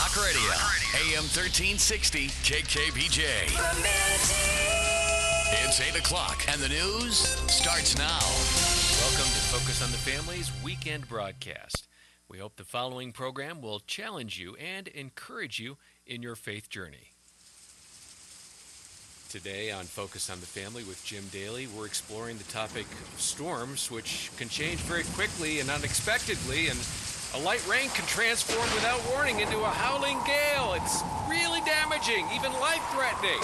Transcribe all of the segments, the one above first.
Talk Radio. AM 1360 KKBJ. It's 8 o'clock and the news starts now. Welcome to Focus on the Family's weekend broadcast. We hope the following program will challenge you and encourage you in your faith journey. Today on Focus on the Family with Jim Daly, we're exploring the topic of storms, which can change very quickly and unexpectedly, and a light rain can transform without warning into a howling gale. It's really damaging, even life-threatening.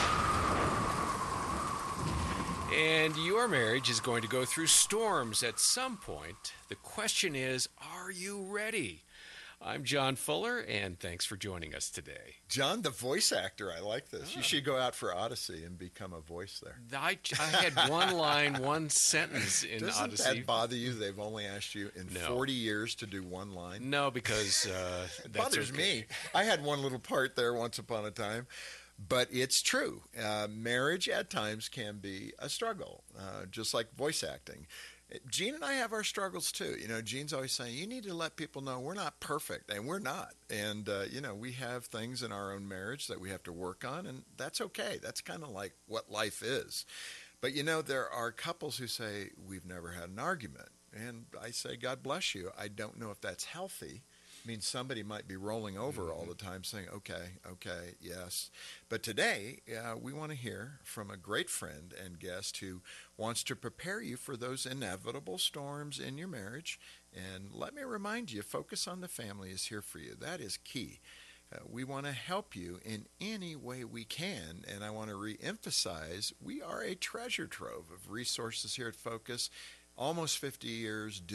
And your marriage is going to go through storms at some point. The question is, are you ready? I'm John Fuller, and thanks for joining us today. John, the voice actor, I like this. You should go out for Odyssey and become a voice there. I had one line, one sentence in Doesn't Odyssey. Doesn't that bother you? They've only asked you in 40 years to do one line? No, because it bothers me. I had one little part there once upon a time. But it's true. Marriage at times can be a struggle, just like voice acting. Gene and I have our struggles too. You know, Gene's always saying, you need to let people know we're not perfect, and we're not. And, we have things in our own marriage that we have to work on, and that's okay. That's kind of like what life is. But, there are couples who say, we've never had an argument. And I say, God bless you. I don't know if that's healthy. I mean, somebody might be rolling over all the time saying, okay, yes. But today, we want to hear from a great friend and guest who wants to prepare you for those inevitable storms in your marriage. And let me remind you, Focus on the Family is here for you. That is key. We want to help you in any way we can. And I want to reemphasize, we are a treasure trove of resources here at Focus. Almost 50 years